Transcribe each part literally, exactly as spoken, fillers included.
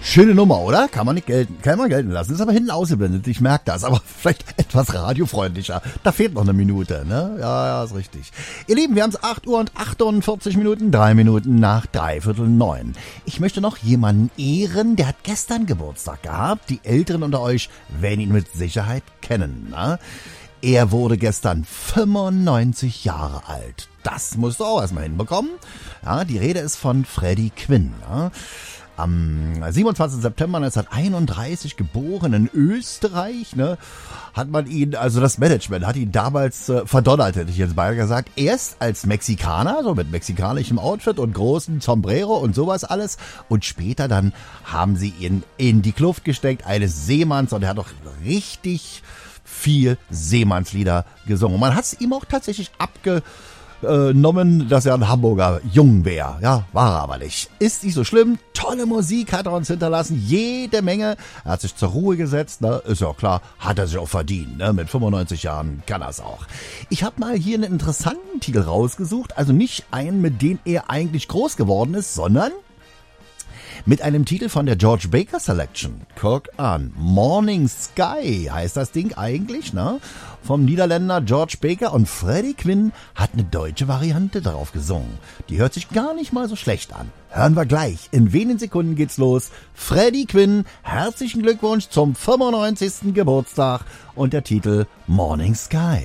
Schöne Nummer, oder? Kann man nicht gelten. Kann man gelten lassen. Ist aber hinten ausgeblendet. Ich merke das. Aber vielleicht etwas radiofreundlicher. Da fehlt noch eine Minute, ne? Ja, ja, ist richtig. Ihr Lieben, wir haben es acht Uhr und achtundvierzig Minuten. Drei Minuten nach dreiviertel neun. Ich möchte noch jemanden ehren, der hat gestern Geburtstag gehabt. Die Älteren unter euch werden ihn mit Sicherheit kennen, ne? Er wurde gestern fünfundneunzig Jahre alt. Das musst du auch erstmal hinbekommen. Ja, die Rede ist von Freddie Quinn, ne? Am siebenundzwanzigsten September neunzehnhunderteinunddreißig geboren in Österreich, ne, hat man ihn, also das Management hat ihn damals äh, verdonnert, hätte ich jetzt beinahe gesagt. Erst als Mexikaner, so mit mexikanischem Outfit und großen Sombrero und sowas alles. Und später dann haben sie ihn in die Kluft gesteckt, eines Seemanns. Und er hat doch richtig viel Seemannslieder gesungen. Und man hat es ihm auch tatsächlich abge... genommen, dass er ein Hamburger Jung wäre. Ja, war er aber nicht. Ist nicht so schlimm. Tolle Musik hat er uns hinterlassen. Jede Menge. Er hat sich zur Ruhe gesetzt. Ne? Ist ja auch klar, hat er sich auch verdient. Ne? Mit fünfundneunzig Jahren kann er es auch. Ich habe mal hier einen interessanten Titel rausgesucht. Also nicht einen, mit dem er eigentlich groß geworden ist, sondern mit einem Titel von der George Baker Selection. Guck an. Morning Sky heißt das Ding eigentlich, ne? Vom Niederländer George Baker, und Freddie Quinn hat eine deutsche Variante darauf gesungen. Die hört sich gar nicht mal so schlecht an. Hören wir gleich. In wenigen Sekunden geht's los. Freddie Quinn, herzlichen Glückwunsch zum fünfundneunzigsten Geburtstag und der Titel Morning Sky.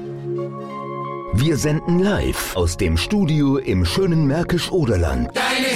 Wir senden live aus dem Studio im schönen Märkisch-Oderland.